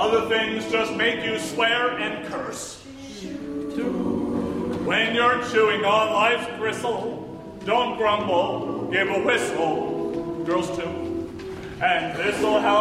Other things just make you swear and curse. When you're chewing on life's gristle, don't grumble, give a whistle. Girls too. And this'll help